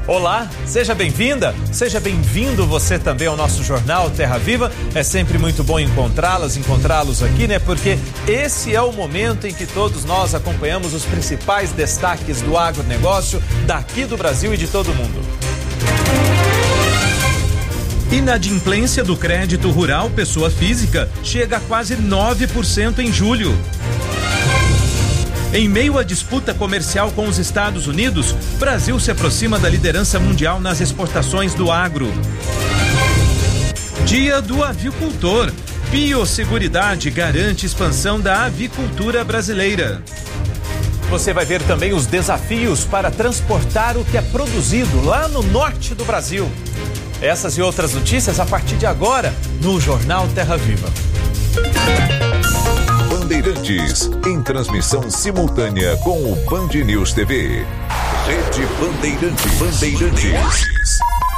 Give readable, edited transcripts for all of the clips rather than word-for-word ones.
Olá, seja bem-vinda, seja bem-vindo você também ao nosso jornal Terra Viva. É sempre muito bom encontrá-los aqui, né? Porque esse é o momento em que todos nós acompanhamos os principais destaques do agronegócio daqui do Brasil e de todo o mundo. Inadimplência do crédito rural pessoa física chega a quase 9% em julho. Em meio à disputa comercial com os Estados Unidos, Brasil se aproxima da liderança mundial nas exportações do agro. Dia do Avicultor. Biosseguridade garante expansão da avicultura brasileira. Você vai ver também os desafios para transportar o que é produzido lá no norte do Brasil. Essas e outras notícias a partir de agora no Jornal Terra Viva. Bandeirantes, em transmissão simultânea com o Band News TV. Rede Bandeirantes.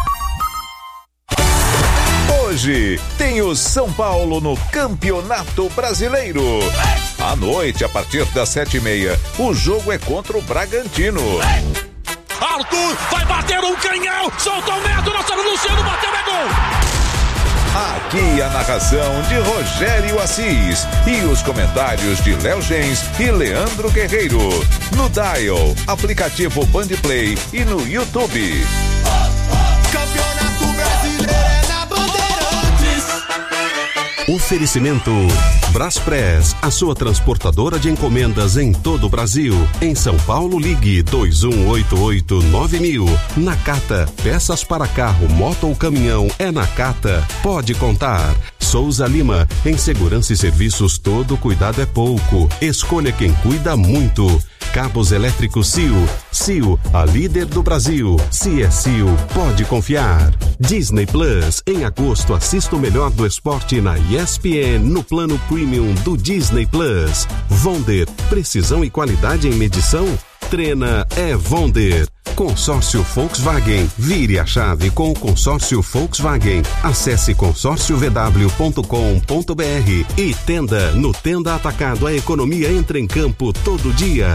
Hoje tem o São Paulo no Campeonato Brasileiro. À noite, a partir das 7h30, o jogo é contra o Bragantino. Arthur vai bater um canhão, soltou o metro, Luciano bateu, é gol! Aqui a narração de Rogério Assis e os comentários de Léo Gens e Leandro Guerreiro. No Dial, aplicativo Bandplay e no YouTube. Campeonato Brasileiro é na Bandeirantes. Oferecimento Braspress, a sua transportadora de encomendas em todo o Brasil. Em São Paulo, ligue 2188-9000. Nakata, peças para carro, moto ou caminhão, é Nakata. Pode contar. Souza Lima, em segurança e serviços todo cuidado é pouco. Escolha quem cuida muito. Cabos elétricos Sil, a líder do Brasil. Se é Sil, pode confiar. Disney Plus, em agosto assista o melhor do esporte na ESPN no plano premium do Disney Plus. Vonder, precisão e qualidade em medição? Treina é Vonder. Consórcio Volkswagen. Vire a chave com o consórcio Volkswagen. Acesse consórciovw.com.br e Tenda. No Tenda Atacado, a economia entra em campo todo dia.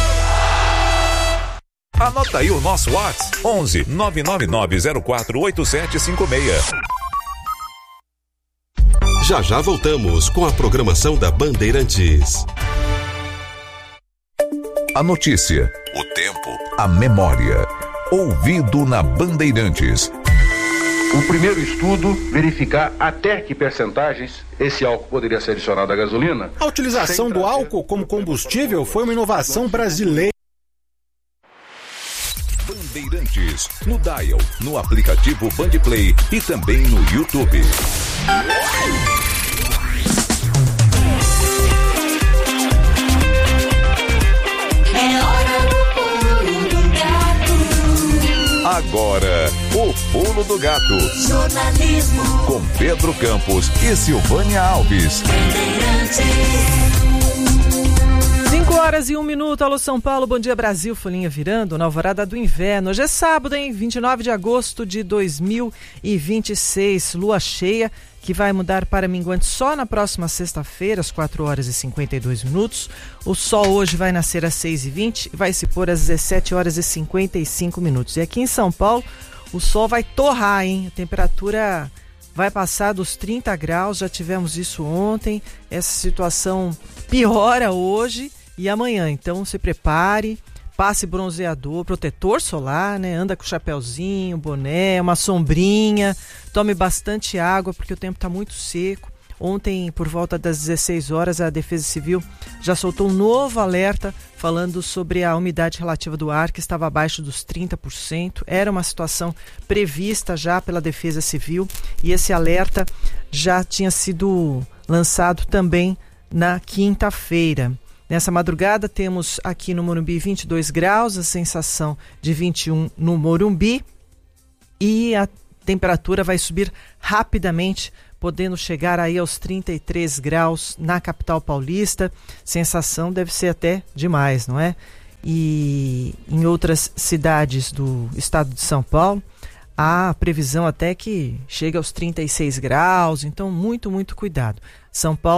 Anota aí o nosso WhatsApp: 11 999048756. Já voltamos com a programação da Bandeirantes. A notícia, o tempo, a memória. Ouvido na Bandeirantes. O primeiro estudo, verificar até que percentagens esse álcool poderia ser adicionado à gasolina. A utilização do álcool como combustível foi uma inovação brasileira. Bandeirantes, no Dial, no aplicativo Bandplay e também no YouTube. Agora, o Pulo do Gato. Jornalismo com Pedro Campos e Silvânia Alves. 5h01. Alô São Paulo, bom dia Brasil, folhinha virando na alvorada do inverno. Hoje é sábado, hein? 29 de agosto de 2026, lua cheia, que vai mudar para minguante só na próxima sexta-feira, às 4h52. O sol hoje vai nascer às 6h20 e vai se pôr às 17h55. E aqui em São Paulo, o sol vai torrar, hein? A temperatura vai passar dos 30 graus, já tivemos isso ontem. Essa situação piora hoje e amanhã. Então se prepare, passe bronzeador, protetor solar, né? Anda com chapéuzinho, boné, uma sombrinha, tome bastante água porque o tempo está muito seco. Ontem, por volta das 16 horas, a Defesa Civil já soltou um novo alerta falando sobre a umidade relativa do ar, que estava abaixo dos 30%. Era uma situação prevista já pela Defesa Civil e esse alerta já tinha sido lançado também na quinta-feira. Nessa madrugada temos aqui no Morumbi 22 graus, a sensação de 21 no Morumbi e a temperatura vai subir rapidamente, podendo chegar aí aos 33 graus na capital paulista. Sensação deve ser até demais, não é? E em outras cidades do estado de São Paulo, há previsão até que chegue aos 36 graus, então muito cuidado. São Paulo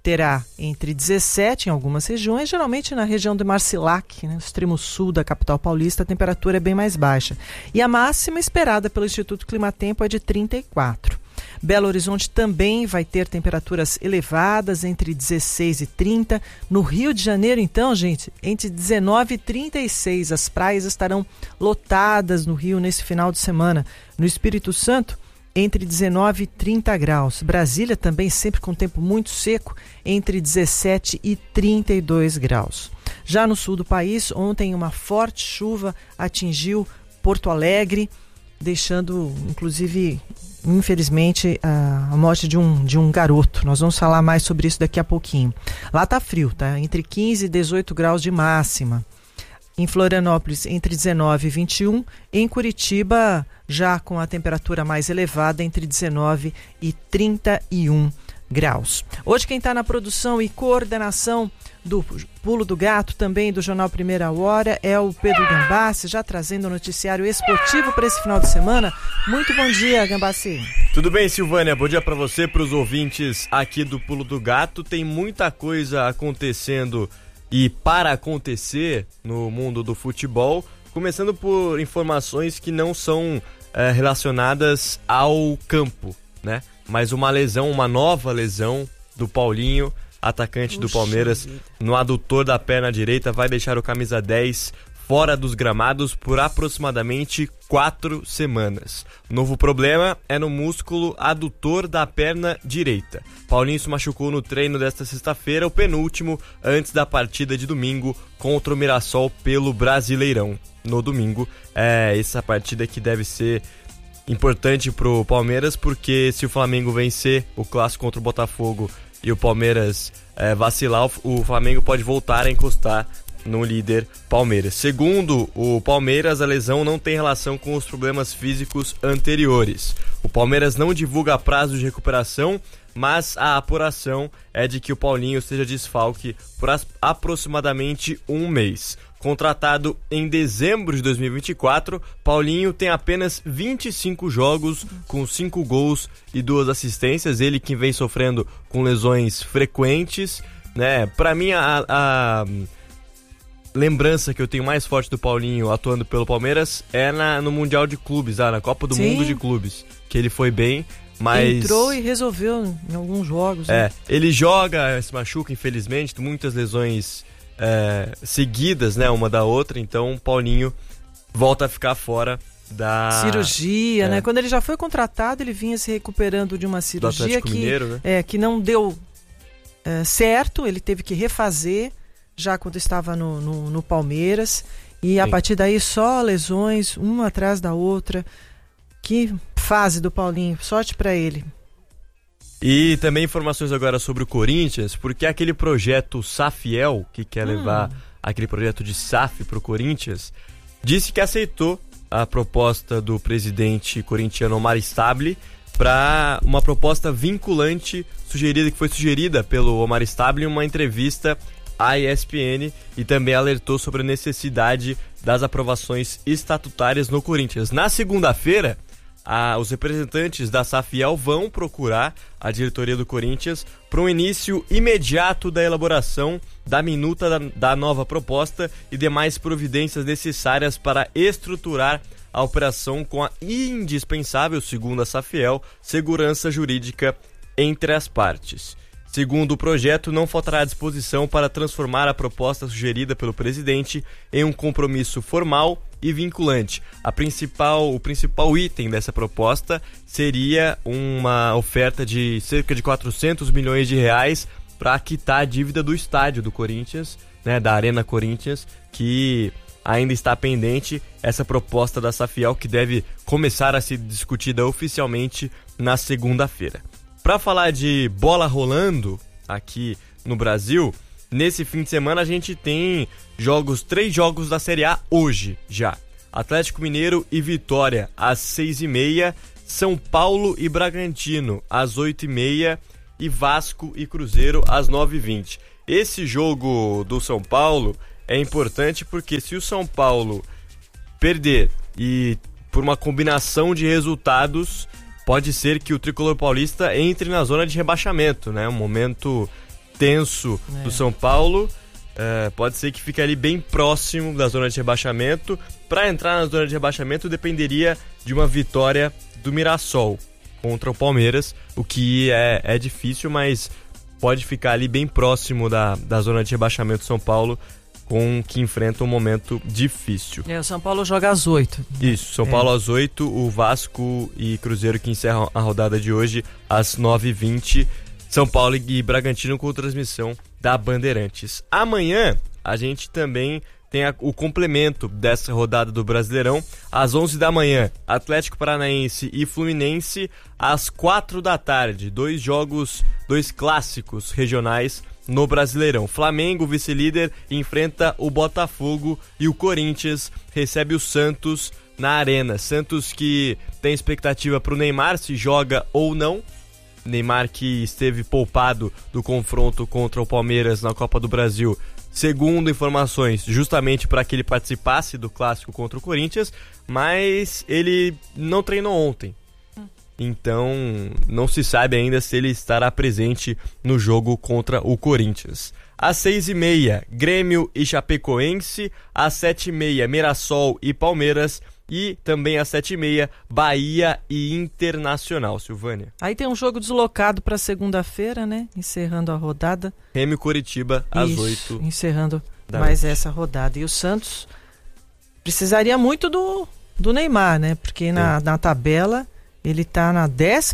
terá entre 17 em algumas regiões, geralmente na região de Marcilac, no extremo sul da capital paulista, a temperatura é bem mais baixa. E a máxima esperada pelo Instituto Climatempo é de 34. Belo Horizonte também vai ter temperaturas elevadas, entre 16 e 30. No Rio de Janeiro, então, gente, entre 19 e 36. As praias estarão lotadas no Rio nesse final de semana. No Espírito Santo, entre 19 e 30 graus. Brasília também sempre com tempo muito seco, entre 17 e 32 graus. Já no sul do país, ontem uma forte chuva atingiu Porto Alegre, deixando, inclusive, infelizmente, a morte de um garoto. Nós vamos falar mais sobre isso daqui a pouquinho. Lá tá frio, tá? Entre 15 e 18 graus de máxima. Em Florianópolis, entre 19 e 21. Em Curitiba, já com a temperatura mais elevada, entre 19 e 31 graus. Hoje quem está na produção e coordenação do Pulo do Gato, também do Jornal Primeira Hora, é o Pedro Gambassi, já trazendo o noticiário esportivo para esse final de semana. Muito bom dia, Gambassi. Tudo bem, Silvânia? Bom dia para você, para os ouvintes aqui do Pulo do Gato. Tem muita coisa acontecendo e para acontecer no mundo do futebol, começando por informações que não são relacionadas ao campo, né? Mas uma lesão, uma nova lesão do Paulinho, atacante do Palmeiras, no adutor da perna direita, vai deixar o camisa 10 fora dos gramados por aproximadamente 4 semanas. O novo problema é no músculo adutor da perna direita. Paulinho se machucou no treino desta sexta-feira, o penúltimo antes da partida de domingo contra o Mirassol pelo Brasileirão. No domingo, essa partida que deve ser importante pro Palmeiras, porque se o Flamengo vencer o clássico contra o Botafogo e o Palmeiras vacilar, o Flamengo pode voltar a encostar no líder Palmeiras. Segundo o Palmeiras, a lesão não tem relação com os problemas físicos anteriores. O Palmeiras não divulga prazo de recuperação, mas a apuração é de que o Paulinho seja desfalque por aproximadamente um mês. Contratado em dezembro de 2024, Paulinho tem apenas 25 jogos com 5 gols e 2 assistências. Ele que vem sofrendo com lesões frequentes, né? Para mim, a lembrança que eu tenho mais forte do Paulinho atuando pelo Palmeiras é no Mundial de Clubes, na Copa do Mundo de Clubes, que ele foi bem, mas entrou e resolveu em alguns jogos. Né? Ele joga, se machuca, infelizmente, muitas lesões seguidas, né, uma da outra, então o Paulinho volta a ficar fora da cirurgia, né? Quando ele já foi contratado, ele vinha se recuperando de uma cirurgia que não deu certo, ele teve que refazer já quando estava no Palmeiras, e a partir daí só lesões, uma atrás da outra. Que fase do Paulinho, sorte para ele. E também informações agora sobre o Corinthians, porque aquele projeto Safiel, que quer levar aquele projeto de SAF para o Corinthians, disse que aceitou a proposta do presidente corintiano Omar Stabile para uma proposta vinculante que foi sugerida pelo Omar Stabile em uma entrevista à ESPN, e também alertou sobre a necessidade das aprovações estatutárias no Corinthians. Na segunda-feira, os representantes da Safiel vão procurar a diretoria do Corinthians para um início imediato da elaboração da minuta da nova proposta e demais providências necessárias para estruturar a operação com a indispensável, segundo a Safiel, segurança jurídica entre as partes. Segundo o projeto, não faltará disposição para transformar a proposta sugerida pelo presidente em um compromisso formal e vinculante. O principal item dessa proposta seria uma oferta de cerca de 400 milhões de reais para quitar a dívida do estádio do Corinthians, né, da Arena Corinthians, que ainda está pendente. Essa proposta da Safiel, que deve começar a ser discutida oficialmente na segunda-feira. Para falar de bola rolando aqui no Brasil, nesse fim de semana a gente tem 3 jogos da Série A hoje já. Atlético Mineiro e Vitória às 6h30, São Paulo e Bragantino às 8h30 e Vasco e Cruzeiro às 9h20. Esse jogo do São Paulo é importante porque se o São Paulo perder e por uma combinação de resultados, pode ser que o tricolor paulista entre na zona de rebaixamento, né? Um momento tenso do São Paulo. Pode ser que fique ali bem próximo da zona de rebaixamento. Para entrar na zona de rebaixamento dependeria de uma vitória do Mirassol contra o Palmeiras, o que é difícil, mas pode ficar ali bem próximo da zona de rebaixamento do São Paulo, que enfrenta um momento difícil. O São Paulo joga às 8. Isso, São Paulo às 8, o Vasco e Cruzeiro que encerram a rodada de hoje às 9h20. São Paulo e Bragantino com transmissão da Bandeirantes. Amanhã a gente também tem o complemento dessa rodada do Brasileirão. Às 11 da manhã, Atlético Paranaense e Fluminense. Às 4 da tarde, 2 clássicos regionais no Brasileirão. Flamengo, vice-líder, enfrenta o Botafogo e o Corinthians recebe o Santos na Arena. Santos que tem expectativa para o Neymar, se joga ou não. Neymar que esteve poupado do confronto contra o Palmeiras na Copa do Brasil, segundo informações, justamente para que ele participasse do clássico contra o Corinthians, mas ele não treinou ontem. Então, não se sabe ainda se ele estará presente no jogo contra o Corinthians. Às 6h30, Grêmio e Chapecoense. Às 7h30, Mirassol e Palmeiras. E também às 7h30, Bahia e Internacional, Silvânia. Aí tem um jogo deslocado para segunda-feira, né? Encerrando a rodada. Grêmio e Coritiba às 8. Encerrando mais essa rodada. E o Santos precisaria muito do Neymar, né? Porque na tabela ele está na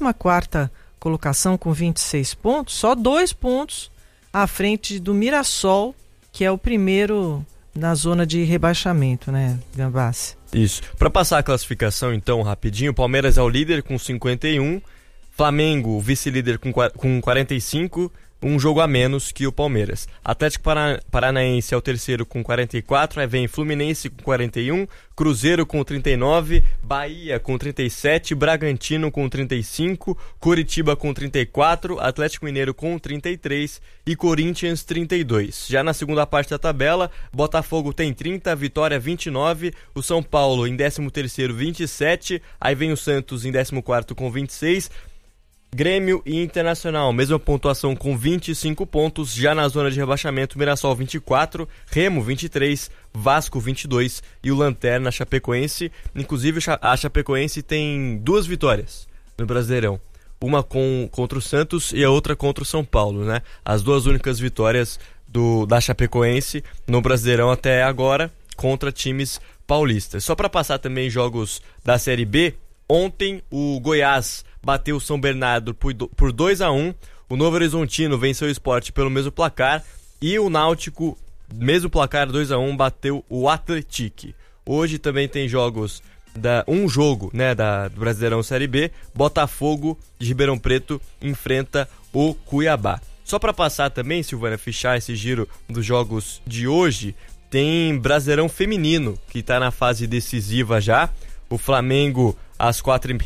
14ª colocação com 26 pontos, só 2 pontos à frente do Mirassol, que é o primeiro na zona de rebaixamento, né, Gambassi? Isso. Para passar a classificação, então, rapidinho, Palmeiras é o líder com 51, Flamengo, vice-líder com 45, um jogo a menos que o Palmeiras. Atlético Paranaense é o terceiro com 44, aí vem Fluminense com 41, Cruzeiro com 39, Bahia com 37, Bragantino com 35, Coritiba com 34, Atlético Mineiro com 33 e Corinthians 32. Já na segunda parte da tabela, Botafogo tem 30, Vitória 29, o São Paulo em 13º 27, aí vem o Santos em 14º com 26, Grêmio e Internacional, mesma pontuação com 25 pontos, já na zona de rebaixamento, Mirassol 24, Remo 23, Vasco 22 e o Lanterna Chapecoense. Inclusive a Chapecoense tem 2 vitórias no Brasileirão, uma contra o Santos e a outra contra o São Paulo, né? As 2 únicas vitórias da Chapecoense no Brasileirão até agora contra times paulistas. Só para passar também jogos da Série B, ontem o Goiás bateu o São Bernardo por 2-1, o Novo Horizontino venceu o Sport pelo mesmo placar e o Náutico, mesmo placar 2-1, bateu o Atlético. Hoje também tem jogos, um jogo, né, do Brasileirão Série B, Botafogo de Ribeirão Preto enfrenta o Cuiabá. Só para passar também, Silvana, fechar esse giro dos jogos de hoje, tem Brasileirão Feminino, que está na fase decisiva já. O Flamengo às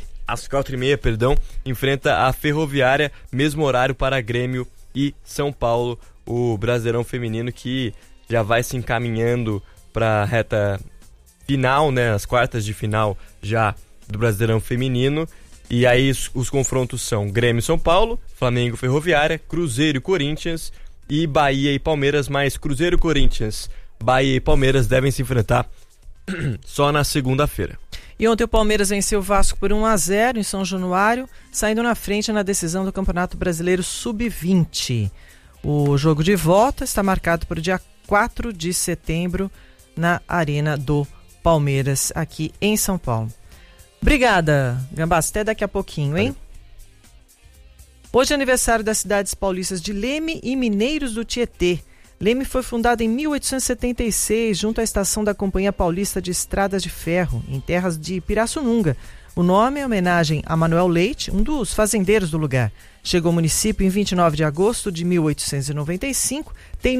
4h30, enfrenta a Ferroviária, mesmo horário para Grêmio e São Paulo, o Brasileirão Feminino que já vai se encaminhando para a reta final, né, as quartas de final já do Brasileirão Feminino. E aí os confrontos são Grêmio e São Paulo, Flamengo e Ferroviária, Cruzeiro e Corinthians e Bahia e Palmeiras, mas Cruzeiro e Corinthians, Bahia e Palmeiras devem se enfrentar só na segunda-feira. E ontem o Palmeiras venceu o Vasco por 1-0 em São Januário, saindo na frente na decisão do Campeonato Brasileiro Sub-20. O jogo de volta está marcado para o dia 4 de setembro na Arena do Palmeiras, aqui em São Paulo. Obrigada, Gambassi. Até daqui a pouquinho, hein? Hoje é aniversário das cidades paulistas de Leme e Mineiros do Tietê. Leme foi fundada em 1876, junto à estação da Companhia Paulista de Estradas de Ferro, em terras de Pirassununga. O nome é homenagem a Manuel Leite, um dos fazendeiros do lugar. Chegou ao município em 29 de agosto de 1895, tem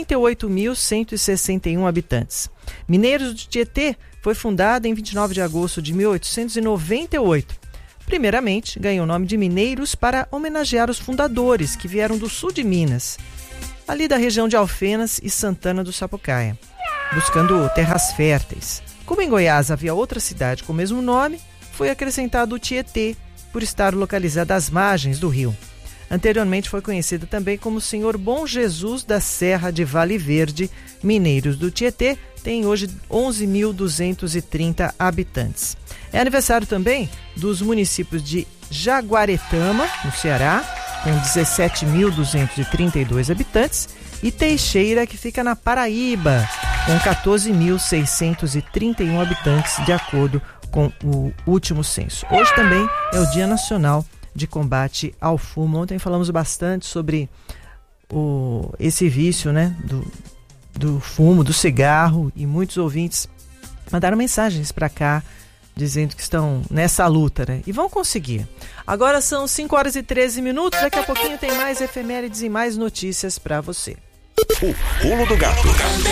98.161 habitantes. Mineiros do Tietê foi fundada em 29 de agosto de 1898. Primeiramente, ganhou o nome de Mineiros para homenagear os fundadores, que vieram do sul de Minas, ali da região de Alfenas e Santana do Sapucaia, buscando terras férteis. Como em Goiás havia outra cidade com o mesmo nome, foi acrescentado o Tietê, por estar localizada às margens do rio. Anteriormente foi conhecida também como Senhor Bom Jesus da Serra de Vale Verde, Mineiros do Tietê, tem hoje 11.230 habitantes. É aniversário também dos municípios de Jaguaretama, no Ceará, com 17.232 habitantes, e Teixeira, que fica na Paraíba, com 14.631 habitantes, de acordo com o último censo. Hoje também é o Dia Nacional de Combate ao Fumo. Ontem falamos bastante sobre esse vício, né, do fumo, do cigarro, e muitos ouvintes mandaram mensagens para cá dizendo que estão nessa luta, né? E vão conseguir. Agora são 5h13, daqui a pouquinho tem mais efemérides e mais notícias para você. O Pulo do Gato.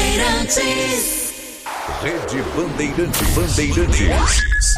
Rede Bandeirantes.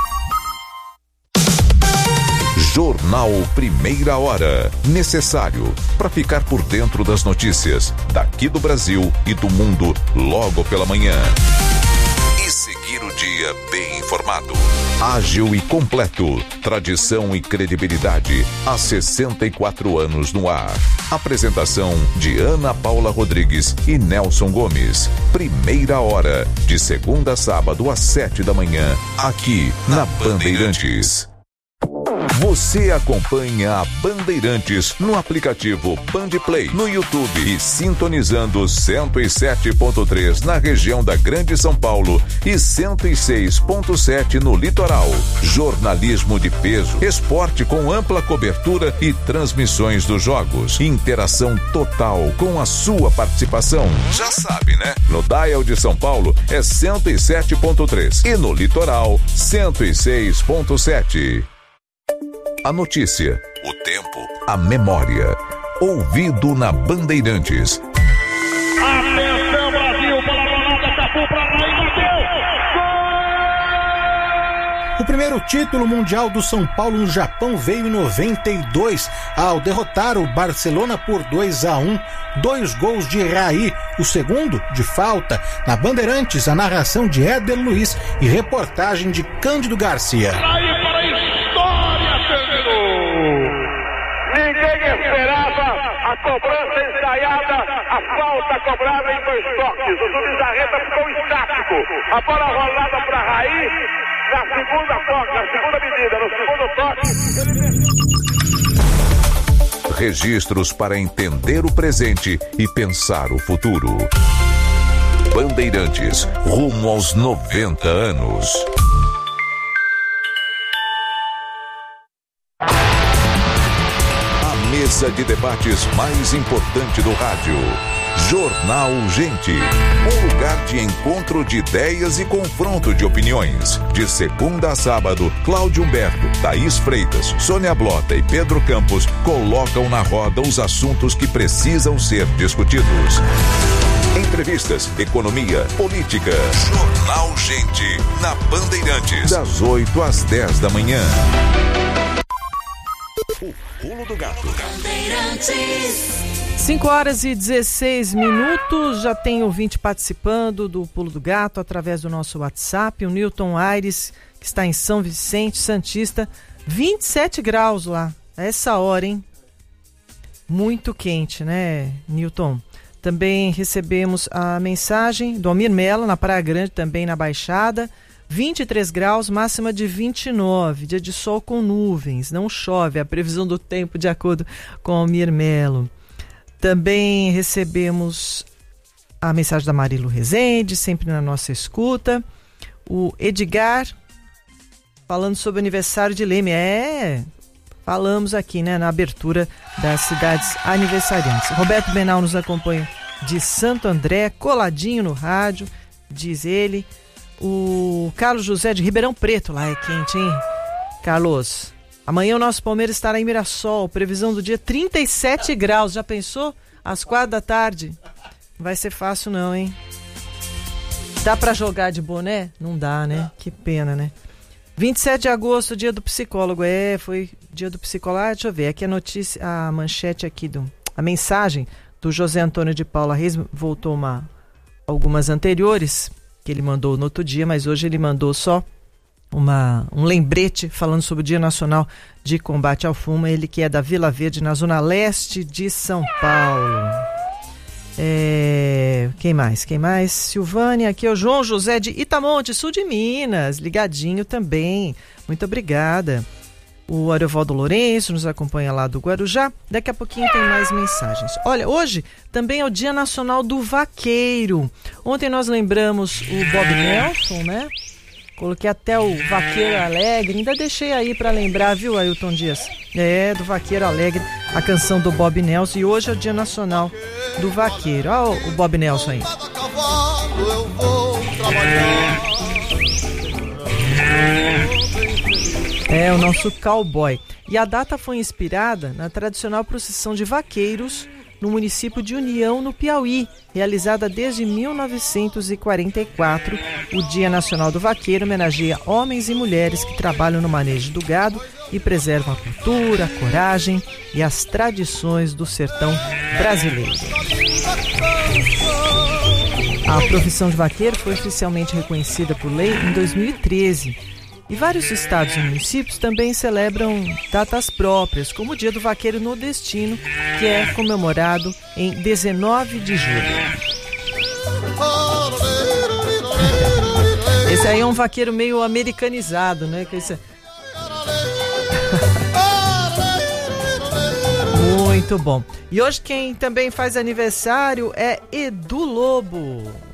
Jornal Primeira Hora. Necessário para ficar por dentro das notícias daqui do Brasil e do mundo logo pela manhã. E seguir o dia bem informado. Ágil e completo. Tradição e credibilidade. Há 64 anos no ar. Apresentação de Ana Paula Rodrigues e Nelson Gomes. Primeira Hora. De segunda a sábado às 7 da manhã. Aqui na Bandeirantes. Você acompanha a Bandeirantes no aplicativo Bandplay, no YouTube e sintonizando 107.3 na região da Grande São Paulo e 106.7 no litoral. Jornalismo de peso, esporte com ampla cobertura e transmissões dos jogos. Interação total com a sua participação. Já sabe, né? No dial de São Paulo é 107.3 e no litoral 106.7. A notícia, o tempo, a memória. Ouvido na Bandeirantes. Atenção, Brasil, bola rolada, Cafu pra lá e bateu! O primeiro título mundial do São Paulo no Japão veio em 92, ao derrotar o Barcelona por 2-1, 2 gols de Raí, o segundo de falta. Na Bandeirantes, a narração de Éder Luiz e reportagem de Cândido Garcia. Ninguém esperava a cobrança ensaiada, a falta cobrada em 2 toques. O Zubizarreta ficou estático. A bola rolada para Raí na segunda medida, no segundo toque. Registros para entender o presente e pensar o futuro. Bandeirantes, rumo aos 90 anos. Mesa de debates mais importante do rádio. Jornal Gente. Um lugar de encontro de ideias e confronto de opiniões. De segunda a sábado, Cláudio Humberto, Thaís Freitas, Sônia Blota e Pedro Campos colocam na roda os assuntos que precisam ser discutidos. Entrevistas, economia, política. Jornal Gente, na Bandeirantes. Das 8 às 10 da manhã. O Pulo do Gato. 5h16, já tem ouvinte participando do Pulo do Gato através do nosso WhatsApp. O Newton Aires, que está em São Vicente Santista, 27 graus lá, a essa hora, hein? Muito quente, né, Newton? Também recebemos a mensagem do Almir Melo, na Praia Grande, também na Baixada. 23 graus, máxima de 29, dia de sol com nuvens, não chove, a previsão do tempo de acordo com Almir Melo. Também recebemos a mensagem da Marilu Rezende, sempre na nossa escuta. O Edgar, falando sobre o aniversário de Leme. Falamos aqui, né, na abertura das cidades aniversariantes. Roberto Benal nos acompanha de Santo André, coladinho no rádio, diz ele. O Carlos José de Ribeirão Preto, lá é quente, hein? Carlos, amanhã o nosso Palmeiras estará em Mirassol, previsão do dia 37 graus, já pensou? Às 4 da tarde? Não vai ser fácil não, hein? Dá pra jogar de boné? Não dá, né? Que pena, né? 27 de agosto, dia do psicólogo. Foi dia do psicólogo. Deixa eu ver, aqui a notícia, a manchete aqui, a mensagem do José Antônio de Paula Reis, voltou algumas anteriores, que ele mandou no outro dia, mas hoje ele mandou só um lembrete falando sobre o Dia Nacional de Combate ao Fumo, ele que é da Vila Verde, na zona leste de São Paulo. Quem mais? Silvânia, aqui é o João José de Itamonte, sul de Minas, ligadinho também, muito obrigada. O Ariovaldo Lourenço nos acompanha lá do Guarujá. Daqui a pouquinho tem mais mensagens. Olha, hoje também é o Dia Nacional do Vaqueiro. Ontem nós lembramos o Bob Nelson, né? Coloquei até o Vaqueiro Alegre. Ainda deixei aí para lembrar, viu, Ailton Dias? Do Vaqueiro Alegre, a canção do Bob Nelson. E hoje é o Dia Nacional do Vaqueiro. Olha o Bob Nelson aí. É o nosso cowboy. E a data foi inspirada na tradicional procissão de vaqueiros no município de União, no Piauí, realizada desde 1944. O Dia Nacional do Vaqueiro homenageia homens e mulheres que trabalham no manejo do gado e preservam a cultura, a coragem e as tradições do sertão brasileiro. A profissão de vaqueiro foi oficialmente reconhecida por lei em 2013. E vários estados e municípios também celebram datas próprias, como o Dia do Vaqueiro Nordestino, que é comemorado em 19 de julho. Esse aí é um vaqueiro meio americanizado, né? Muito bom. E hoje quem também faz aniversário é Edu Lobo.